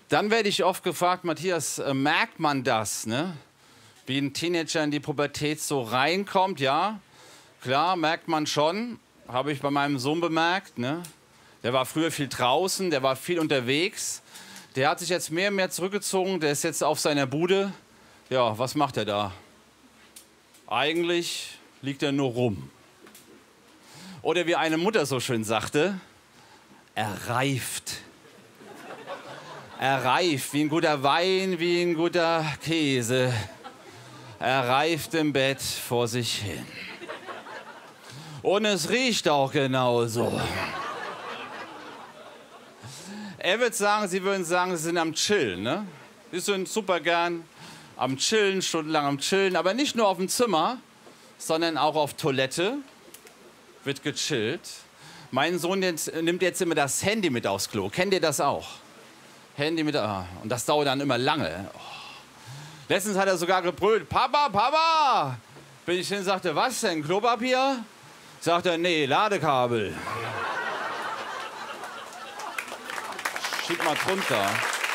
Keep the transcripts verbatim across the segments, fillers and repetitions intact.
Dann werde ich oft gefragt, Matthias, äh, merkt man das, ne? Wie ein Teenager in die Pubertät so reinkommt? Ja, klar, merkt man schon. Habe ich bei meinem Sohn bemerkt, ne? Der war früher viel draußen, der war viel unterwegs. Der hat sich jetzt mehr und mehr zurückgezogen, der ist jetzt auf seiner Bude. Ja, was macht er da? Eigentlich liegt er nur rum. Oder wie eine Mutter so schön sagte, er reift. Er reift wie ein guter Wein, wie ein guter Käse. Er reift im Bett vor sich hin. Und es riecht auch genauso. Er wird sagen, Sie würden sagen, Sie sind am Chillen, ne? Sie sind super gern am Chillen, stundenlang am Chillen. Aber nicht nur auf dem Zimmer, sondern auch auf Toilette wird gechillt. Mein Sohn jetzt, nimmt jetzt immer das Handy mit aufs Klo. Kennt ihr das auch? Handy mit, ah, und das dauert dann immer lange. Oh. Letztens hat er sogar gebrüllt, Papa, Papa! Bin ich hin und sagte, was denn, Klopapier? Sagt er, nee, Ladekabel. Schieb mal drunter.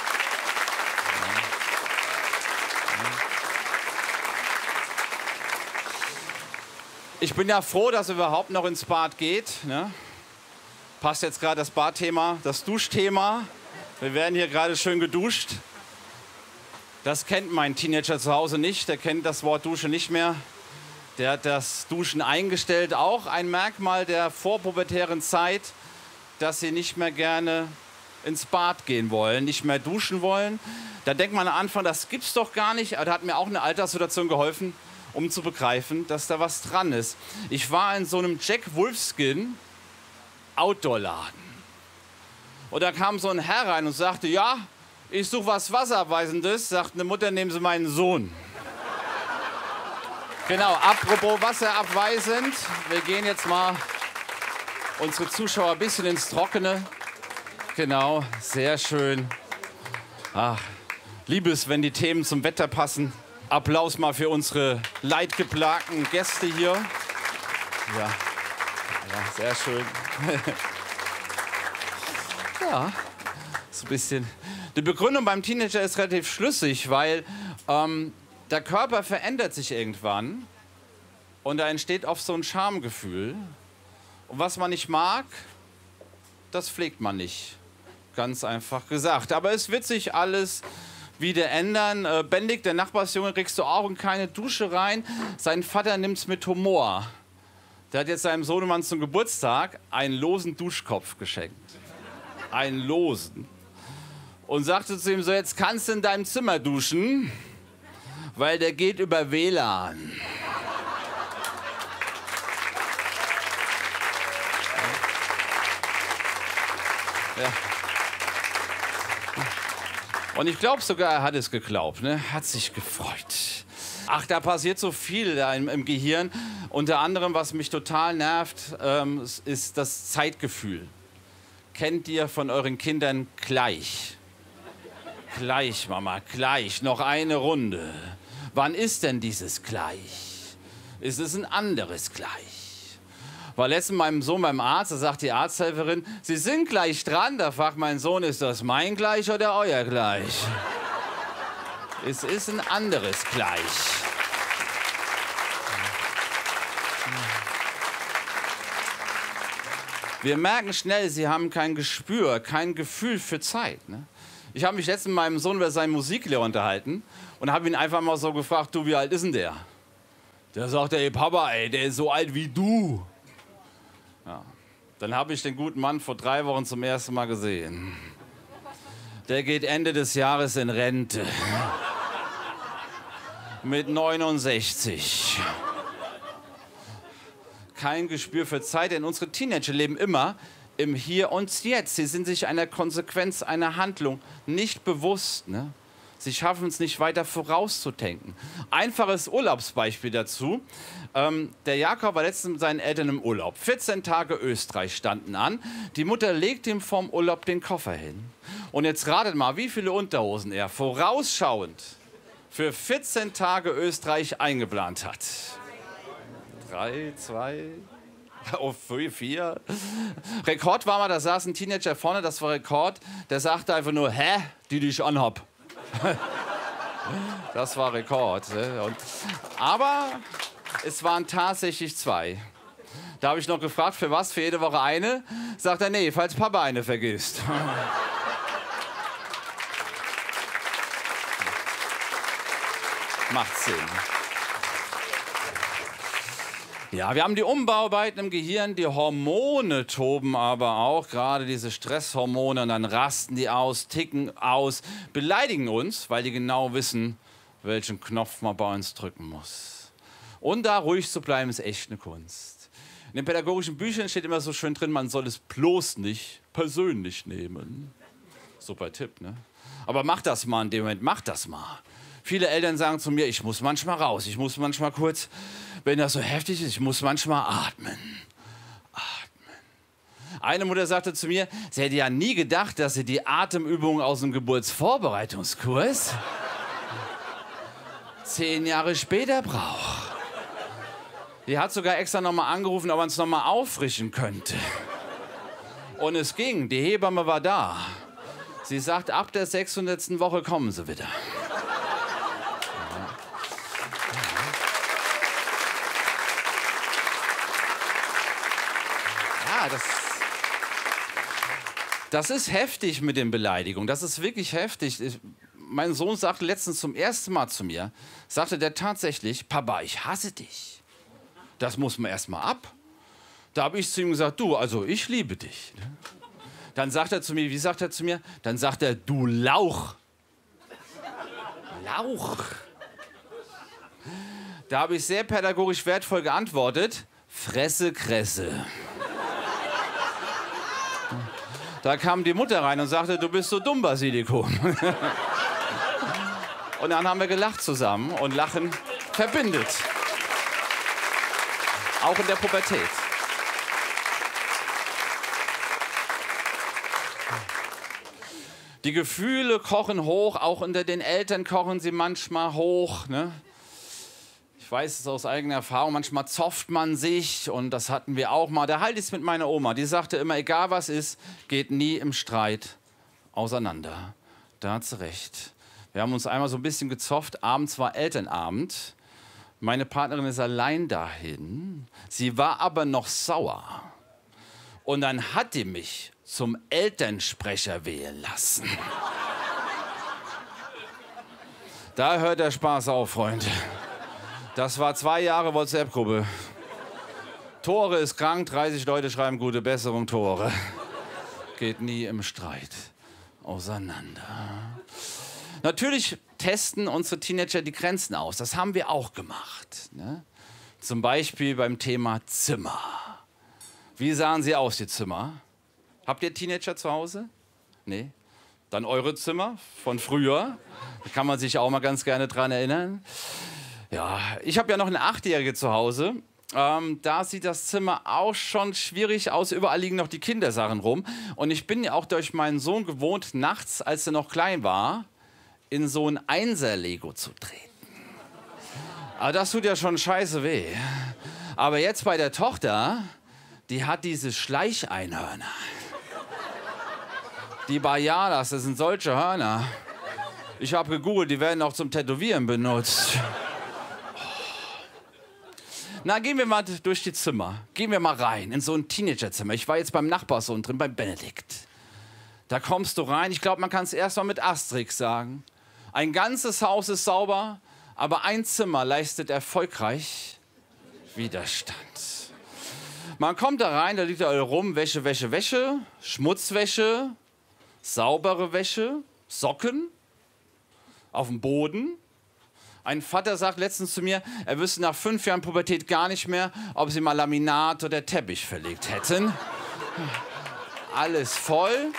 Ich bin ja froh, dass er überhaupt noch ins Bad geht. Ne? Passt jetzt gerade das Badthema, das Duschthema. Wir werden hier gerade schön geduscht. Das kennt mein Teenager zu Hause nicht. Der kennt das Wort Dusche nicht mehr. Der hat das Duschen eingestellt. Auch ein Merkmal der vorpubertären Zeit, dass sie nicht mehr gerne ins Bad gehen wollen, nicht mehr duschen wollen. Da denkt man am Anfang, das gibt's doch gar nicht. Aber da hat mir auch eine Alterssituation geholfen, um zu begreifen, dass da was dran ist. Ich war in so einem Jack Wolfskin Outdoor-Laden. Und da kam so ein Herr rein und sagte, ja, ich suche was Wasserabweisendes. Sagt eine Mutter, nehmen Sie meinen Sohn. Genau, apropos wasserabweisend. Wir gehen jetzt mal unsere Zuschauer ein bisschen ins Trockene. Genau, sehr schön. Ach, liebe es, wenn die Themen zum Wetter passen. Applaus mal für unsere leidgeplagten Gäste hier. Ja, ja, sehr schön. Ja, so ein bisschen. Die Begründung beim Teenager ist relativ schlüssig, weil ähm, der Körper verändert sich irgendwann und da entsteht oft so ein Schamgefühl. Und was man nicht mag, das pflegt man nicht. Ganz einfach gesagt. Aber es wird sich alles wieder ändern. Äh, Bendig, der Nachbarsjunge, kriegst du auch in keine Dusche rein. Sein Vater nimmt es mit Humor. Der hat jetzt seinem Sohnemann zum Geburtstag einen losen Duschkopf geschenkt. Einen losen. Und sagte zu ihm so, jetzt kannst du in deinem Zimmer duschen, weil der geht über W L A N. Ja. Und ich glaube sogar, er hat es geglaubt, ne? Hat sich gefreut. Ach, da passiert so viel da im, im Gehirn. Unter anderem, was mich total nervt, ähm, ist das Zeitgefühl. Kennt ihr von euren Kindern gleich? Gleich, Mama, gleich. Noch eine Runde. Wann ist denn dieses gleich? Ist es ein anderes gleich? War letztens meinem Sohn beim Arzt, da sagt die Arzthelferin, Sie sind gleich dran. Da fragt mein Sohn, ist das mein gleich oder euer gleich? Es ist ein anderes gleich. Wir merken schnell, sie haben kein Gespür, kein Gefühl für Zeit. Ne? Ich habe mich letztens mit meinem Sohn über seinen Musiklehrer unterhalten und habe ihn einfach mal so gefragt, du, wie alt ist denn der? Der sagt, ey Papa, ey, der ist so alt wie du. Ja. Dann habe ich den guten Mann vor drei Wochen zum ersten Mal gesehen. Der geht Ende des Jahres in Rente. Mit neunundsechzig. Kein Gespür für Zeit, denn unsere Teenager leben immer im Hier und Jetzt. Sie sind sich einer Konsequenz, einer Handlung nicht bewusst. Ne? Sie schaffen es nicht weiter vorauszudenken. Einfaches Urlaubsbeispiel dazu. Ähm, der Jakob war letztens mit seinen Eltern im Urlaub. vierzehn Tage Österreich standen an. Die Mutter legt ihm vorm Urlaub den Koffer hin. Und jetzt ratet mal, wie viele Unterhosen er vorausschauend für vierzehn Tage Österreich eingeplant hat. Drei, zwei, Oh, vier. Rekord war mal, da saß ein Teenager vorne, das war Rekord. Der sagte einfach nur, hä, die, die ich anhab. Das war Rekord. Und, aber es waren tatsächlich zwei. Da habe ich noch gefragt, für was? Für jede Woche eine? Sagt er, nee, falls Papa eine vergisst. Macht Sinn. Ja, wir haben die Umbauarbeiten im Gehirn, die Hormone toben aber auch, gerade diese Stresshormone, und dann rasten die aus, ticken aus, beleidigen uns, weil die genau wissen, welchen Knopf man bei uns drücken muss. Und da ruhig zu bleiben, ist echt eine Kunst. In den pädagogischen Büchern steht immer so schön drin, man soll es bloß nicht persönlich nehmen. Super Tipp, ne? Aber mach das mal in dem Moment, mach das mal. Viele Eltern sagen zu mir, ich muss manchmal raus, ich muss manchmal kurz, wenn das so heftig ist, ich muss manchmal atmen. Atmen. Eine Mutter sagte zu mir, sie hätte ja nie gedacht, dass sie die Atemübungen aus dem Geburtsvorbereitungskurs zehn Jahre später braucht. Die hat sogar extra nochmal angerufen, ob man es nochmal auffrischen könnte. Und es ging, die Hebamme war da. Sie sagt, ab der sechshundertsten Woche kommen sie wieder. Ja, das, das ist heftig mit den Beleidigungen. Das ist wirklich heftig. Ich, mein Sohn sagte letztens zum ersten Mal zu mir, sagte der tatsächlich, Papa, ich hasse dich. Das muss man erst mal ab. Da habe ich zu ihm gesagt, du, also ich liebe dich. Dann sagt er zu mir, wie sagt er zu mir? Dann sagt er, du Lauch. Lauch. Da habe ich sehr pädagogisch wertvoll geantwortet, Fresse, Kresse. Da kam die Mutter rein und sagte, du bist so dumm, Basilikum. Und dann haben wir gelacht zusammen und Lachen verbindet. Auch in der Pubertät. Die Gefühle kochen hoch, auch unter den Eltern kochen sie manchmal hoch. Ne? Ich weiß es aus eigener Erfahrung, manchmal zofft man sich und das hatten wir auch mal. Da halte ich es mit meiner Oma, die sagte immer, egal was ist, geht nie im Streit auseinander. Da hat sie recht. Wir haben uns einmal so ein bisschen gezofft, abends war Elternabend. Meine Partnerin ist allein dahin, sie war aber noch sauer. Und dann hat die mich zum Elternsprecher wählen lassen. Da hört der Spaß auf, Freunde. Das war zwei Jahre WhatsApp-Gruppe. Tore ist krank, dreißig Leute schreiben gute Besserung, Tore. Geht nie im Streit auseinander. Natürlich testen unsere Teenager die Grenzen aus. Das haben wir auch gemacht. Ne? Zum Beispiel beim Thema Zimmer. Wie sahen sie aus, die Zimmer? Habt ihr Teenager zu Hause? Nee? Dann eure Zimmer von früher. Da kann man sich auch mal ganz gerne dran erinnern. Ja, ich habe ja noch eine Achtjährige zu Hause. Ähm, da sieht das Zimmer auch schon schwierig aus. Überall liegen noch die Kindersachen rum. Und ich bin ja auch durch meinen Sohn gewohnt, nachts, als er noch klein war, in so ein Einser-Lego zu treten. Aber das tut ja schon scheiße weh. Aber jetzt bei der Tochter, die hat diese Schleicheinhörner. Die Bajalas, das sind solche Hörner. Ich habe gegoogelt, die werden auch zum Tätowieren benutzt. Na, gehen wir mal durch die Zimmer. Gehen wir mal rein in so ein Teenagerzimmer. Ich war jetzt beim Nachbarsohn drin, beim Benedikt. Da kommst du rein, ich glaube, man kann es erst mal mit Asterix sagen. Ein ganzes Haus ist sauber, aber ein Zimmer leistet erfolgreich Widerstand. Man kommt da rein, da liegt da rum, Wäsche, Wäsche, Wäsche, Schmutzwäsche, saubere Wäsche, Socken auf dem Boden. Ein Vater sagt letztens zu mir, er wüsste nach fünf Jahren Pubertät gar nicht mehr, ob sie mal Laminat oder Teppich verlegt hätten. Alles voll.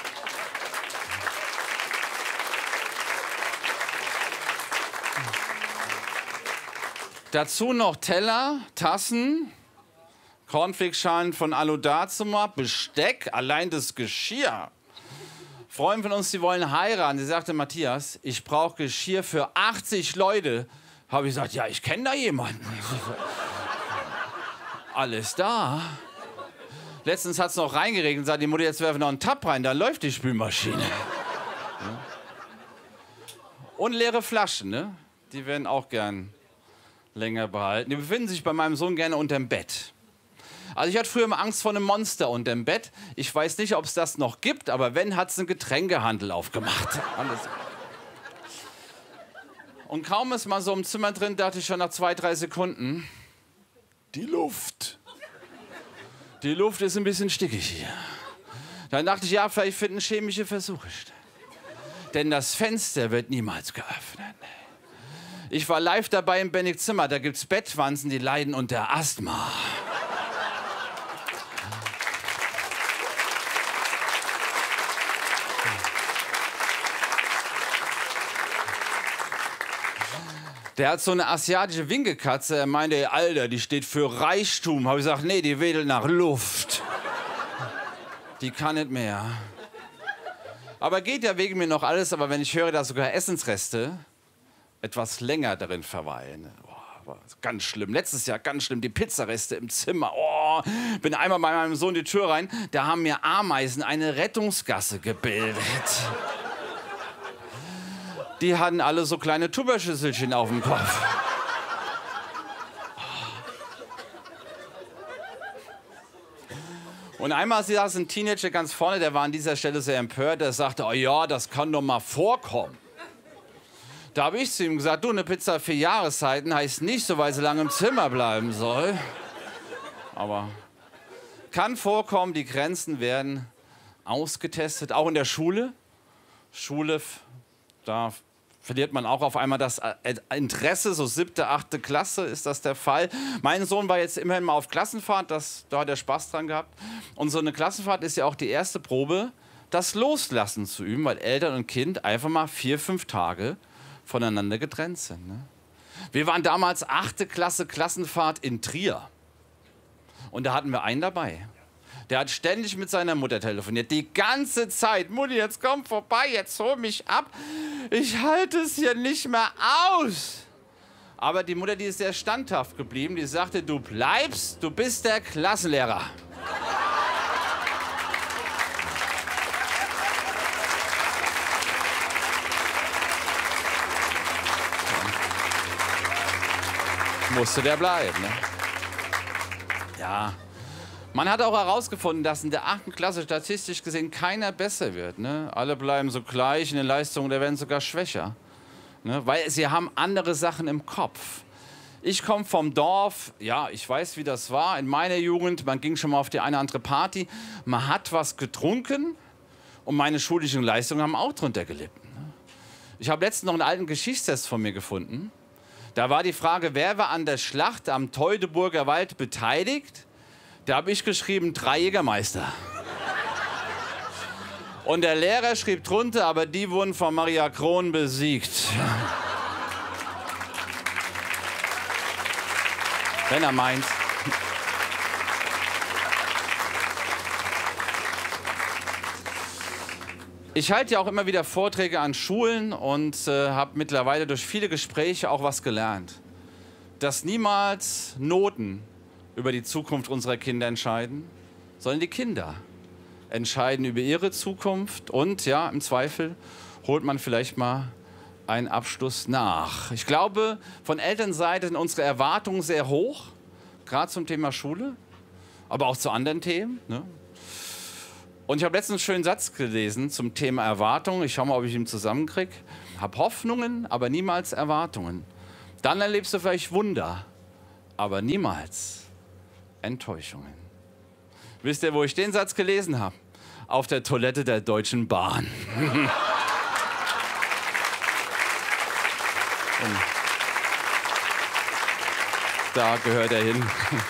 Dazu noch Teller, Tassen, Cornflakeschalen von Aludazuma, Besteck, allein das Geschirr. Freunde von uns, die wollen heiraten. Sie sagte, Matthias, ich brauche Geschirr für achtzig Leute. Habe ich gesagt, ja, ich kenne da jemanden. Alles da. Letztens hat es noch reingeregnet und sagt die Mutter, jetzt werfen wir noch einen Tab rein, dann läuft die Spülmaschine. Ja. Und leere Flaschen, ne? Die werden auch gern länger behalten. Die befinden sich bei meinem Sohn gerne unterm Bett. Also ich hatte früher immer Angst vor einem Monster unterm Bett. Ich weiß nicht, ob es das noch gibt, aber wenn, hat es einen Getränkehandel aufgemacht. Alles. Und kaum ist man so im Zimmer drin, dachte ich schon nach zwei, drei Sekunden, die Luft. Die Luft ist ein bisschen stickig hier. Dann dachte ich, ja, vielleicht finden chemische Versuche statt. Denn das Fenster wird niemals geöffnet. Ich war live dabei im Bennig Zimmer, da gibt's Bettwanzen, die leiden unter Asthma. Der hat so eine asiatische Winkelkatze. Er meinte, Alter, die steht für Reichtum. Habe ich gesagt, nee, die wedelt nach Luft. Die kann nicht mehr. Aber geht ja wegen mir noch alles. Aber wenn ich höre, dass sogar Essensreste etwas länger darin verweilen. Oh, war ganz schlimm. Letztes Jahr ganz schlimm. Die Pizzareste im Zimmer. Oh, bin einmal bei meinem Sohn die Tür rein. Da haben mir Ameisen eine Rettungsgasse gebildet. Die hatten alle so kleine Tupperschüsselchen auf dem Kopf. Und einmal saß ein Teenager ganz vorne, der war an dieser Stelle sehr empört. Der sagte, oh ja, das kann doch mal vorkommen. Da habe ich zu ihm gesagt, du, eine Pizza für Jahreszeiten heißt nicht so, weil sie lange im Zimmer bleiben soll. Aber kann vorkommen, die Grenzen werden ausgetestet, auch in der Schule. Schule, da verliert man auch auf einmal das Interesse, so siebte, achte Klasse ist das der Fall. Mein Sohn war jetzt immerhin mal auf Klassenfahrt, das, da hat er Spaß dran gehabt. Und so eine Klassenfahrt ist ja auch die erste Probe, das Loslassen zu üben, weil Eltern und Kind einfach mal vier, fünf Tage voneinander getrennt sind. Ne? Wir waren damals achte Klasse Klassenfahrt in Trier. Und da hatten wir einen dabei. Der hat ständig mit seiner Mutter telefoniert. Die ganze Zeit. Mutti, jetzt komm vorbei, jetzt hol mich ab. Ich halte es hier nicht mehr aus. Aber die Mutter, die ist sehr standhaft geblieben. Die sagte, du bleibst, du bist der Klassenlehrer. Musste der bleiben, ne? Ja. Man hat auch herausgefunden, dass in der achten Klasse statistisch gesehen keiner besser wird. Ne? Alle bleiben so gleich in den Leistungen, der werden sogar schwächer. Ne? Weil sie haben andere Sachen im Kopf. Ich komme vom Dorf, ja, ich weiß, wie das war. In meiner Jugend, man ging schon mal auf die eine oder andere Party, man hat was getrunken und meine schulischen Leistungen haben auch drunter gelitten. Ne? Ich habe letztens noch einen alten Geschichtstest von mir gefunden. Da war die Frage, wer war an der Schlacht am Teutoburger Wald beteiligt? Da habe ich geschrieben, drei Jägermeister. Und der Lehrer schrieb drunter, aber die wurden von Maria Kron besiegt. Wenn er meint. Ich halte ja auch immer wieder Vorträge an Schulen und äh, habe mittlerweile durch viele Gespräche auch was gelernt. Dass niemals Noten über die Zukunft unserer Kinder entscheiden, sondern die Kinder entscheiden über ihre Zukunft und ja, im Zweifel holt man vielleicht mal einen Abschluss nach. Ich glaube, von Elternseite sind unsere Erwartungen sehr hoch, gerade zum Thema Schule, aber auch zu anderen Themen. Ne? Und ich habe letztens einen schönen Satz gelesen zum Thema Erwartungen. Ich schaue mal, ob ich ihn zusammenkriege. Hab Hoffnungen, aber niemals Erwartungen. Dann erlebst du vielleicht Wunder, aber niemals Enttäuschungen. Wisst ihr, wo ich den Satz gelesen habe? Auf der Toilette der Deutschen Bahn. Da gehört er hin.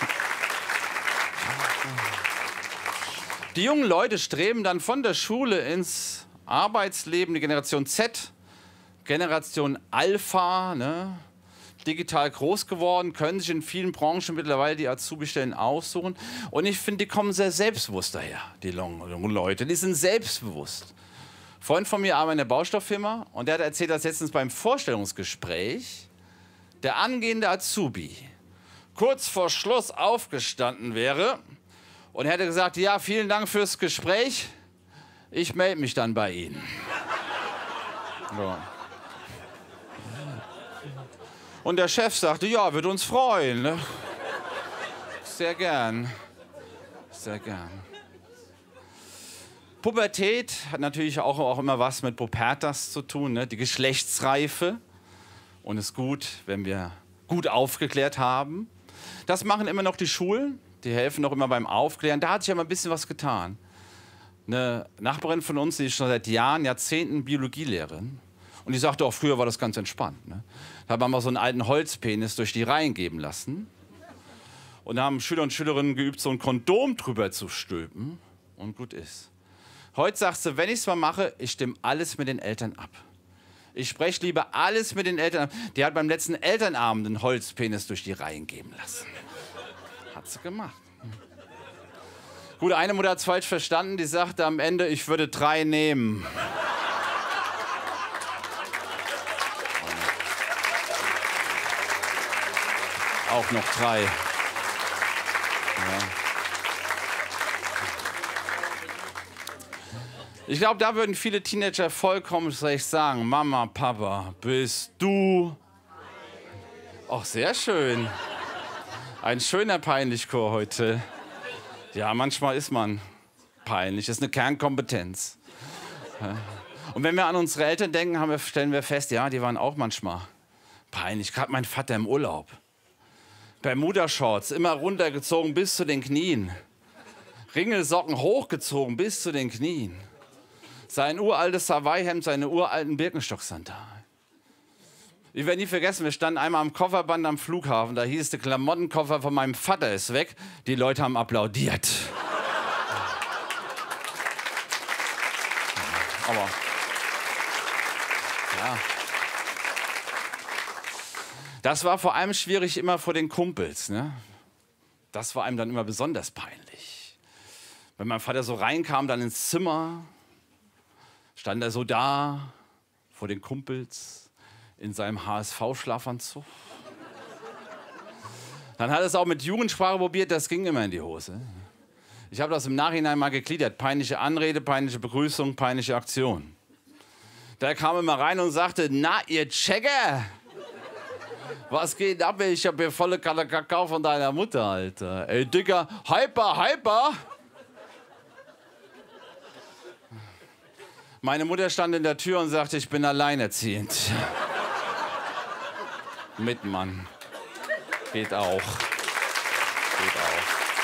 Die jungen Leute streben dann von der Schule ins Arbeitsleben, die Generation Z, Generation Alpha, ne? Digital groß geworden, können sich in vielen Branchen mittlerweile die Azubi-Stellen aussuchen. Und ich finde, die kommen sehr selbstbewusst daher, die jungen Leute. Die sind selbstbewusst. Ein Freund von mir arbeitet in der Baustofffirma und der hat erzählt, dass letztens beim Vorstellungsgespräch der angehende Azubi kurz vor Schluss aufgestanden wäre Und er hätte gesagt, ja, vielen Dank fürs Gespräch. Ich melde mich dann bei Ihnen. Ja. Und der Chef sagte, ja, wird uns freuen. Ne? Sehr gern. Sehr gern. Pubertät hat natürlich auch, auch immer was mit Pubertas zu tun, ne? Die Geschlechtsreife. Und es ist gut, wenn wir gut aufgeklärt haben. Das machen immer noch die Schulen. Die helfen noch immer beim Aufklären. Da hat sich aber ein bisschen was getan. Eine Nachbarin von uns, die ist schon seit Jahren, Jahrzehnten Biologielehrerin. Und die sagte auch, früher war das ganz entspannt. Ne? Da haben wir so einen alten Holzpenis durch die Reihen geben lassen. Und da haben Schüler und Schülerinnen geübt, so ein Kondom drüber zu stülpen. Und gut ist. Heute sagt sie, wenn ich es mal mache, ich stimme alles mit den Eltern ab. Ich spreche lieber alles mit den Eltern ab. Die hat beim letzten Elternabend einen Holzpenis durch die Reihen geben lassen. Hat sie gemacht. Gut, eine Mutter hat es falsch verstanden. Die sagte am Ende, ich würde drei nehmen. Auch noch drei. Ja. Ich glaube, da würden viele Teenager vollkommen recht sagen, Mama, Papa, bist du... Ach, sehr schön. Ein schöner Peinlichchor heute. Ja, manchmal ist man peinlich. Das ist eine Kernkompetenz. Ja. Und wenn wir an unsere Eltern denken, haben wir, stellen wir fest, ja, die waren auch manchmal peinlich. Gerade mein Vater im Urlaub. Bermuda-Shorts, immer runtergezogen bis zu den Knien. Ringelsocken hochgezogen bis zu den Knien. Sein uraltes Hawaii-Hemd, seine uralten Birkenstock-Sandalen. Ich werde nie vergessen, wir standen einmal am Kofferband am Flughafen. Da hieß, der Klamottenkoffer von meinem Vater ist weg. Die Leute haben applaudiert. Aber, ja. Das war vor allem schwierig immer vor den Kumpels. Ne? Das war einem dann immer besonders peinlich. Wenn mein Vater so reinkam, dann ins Zimmer, stand er so da vor den Kumpels in seinem H S V-Schlafanzug. Dann hat er es auch mit Jugendsprache probiert, das ging immer in die Hose. Ich habe das im Nachhinein mal gegliedert. Peinliche Anrede, peinliche Begrüßung, peinliche Aktion. Da kam immer rein und sagte, na, ihr Checker, was geht ab? Ich habe hier volle Kalle Kakao von deiner Mutter, Alter. Ey, Dicker, hyper, hyper. Meine Mutter stand in der Tür und sagte, ich bin alleinerziehend. Mit Mann. Geht auch. Geht auch.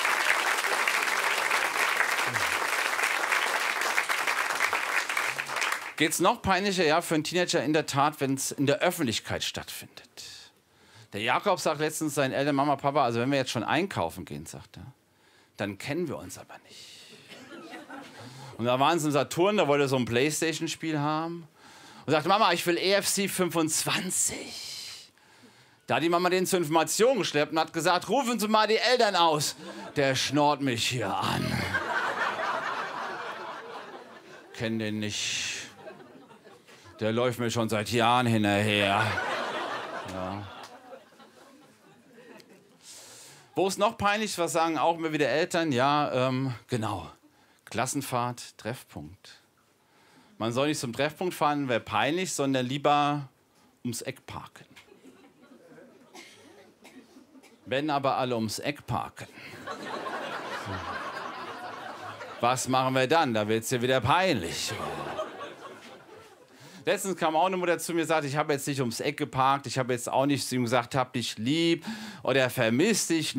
Geht's noch peinlicher? Ja, für einen Teenager in der Tat, wenn es in der Öffentlichkeit stattfindet. Der Jakob sagt letztens seinen Eltern, Mama, Papa, also wenn wir jetzt schon einkaufen gehen, sagt er, dann kennen wir uns aber nicht. Und da waren sie im Saturn, da wollte er so ein Playstation-Spiel haben. Und sagte, Mama, ich will E F C fünfundzwanzig. Da hat die Mama den zur Information geschleppt und hat gesagt, rufen Sie mal die Eltern aus. Der schnort mich hier an. Kenn den nicht. Der läuft mir schon seit Jahren hinterher. Ja. Wo es noch peinlich ist, was sagen auch immer wieder Eltern? Ja, ähm, genau. Klassenfahrt, Treffpunkt. Man soll nicht zum Treffpunkt fahren, wäre peinlich, sondern lieber ums Eck parken. Wenn aber alle ums Eck parken, was machen wir dann? Da wird es ja wieder peinlich. Letztens kam auch eine Mutter zu mir und sagte, ich habe jetzt nicht ums Eck geparkt, ich habe jetzt auch nicht zu ihm gesagt, hab dich lieb oder vermiss dich